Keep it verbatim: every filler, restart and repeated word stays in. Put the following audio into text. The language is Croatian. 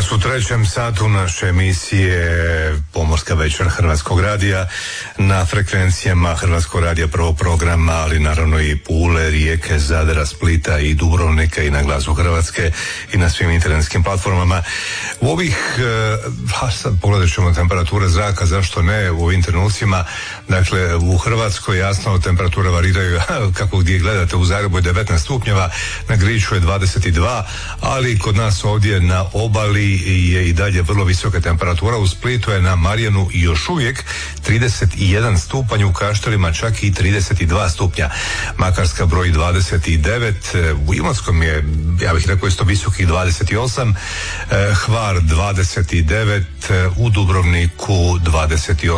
U trećem satu naše emisije Pomorska večer Hrvatskog radija na frekvencijama Hrvatskog radija prvog programa, ali naravno i Pule, Rijeke, Zadra, Splita i Dubrovnika i na Glasu Hrvatske i na svim internetskim platformama. U ovih, a sad pogledat ćemo temperature zraka, zašto ne, u ovim trenucima, dakle u Hrvatskoj jasno temperature variraju kako gdje gledate, u Zagrebu je devetnaest stupnjeva, na Griču je dvadeset dva, ali kod nas ovdje na obali je i dalje vrlo visoka temperatura. U Splitu je na Marjanu još uvijek trideset jedan stupanj, u Kaštelima čak i trideset dva stupnja. Makarska broji dvadeset devet, u Imotskom je, ja bih rekao, isto visokih dvadeset osam, Hvar dvadeset devet, u Dubrovniku dvadeset osam